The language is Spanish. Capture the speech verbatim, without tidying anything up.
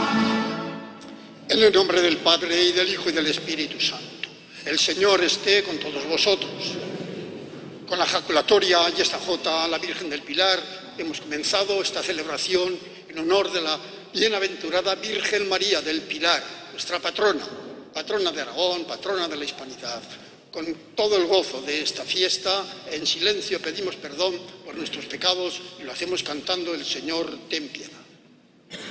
En el nombre del Padre, y del Hijo, y del Espíritu Santo. El Señor esté con todos vosotros. Con la jaculatoria y esta jota a la Virgen del Pilar, hemos comenzado esta celebración en honor de la bienaventurada Virgen María del Pilar, nuestra patrona, patrona de Aragón, patrona de la Hispanidad. Con todo el gozo de esta fiesta, en silencio pedimos perdón por nuestros pecados y lo hacemos cantando: el Señor ten piedad.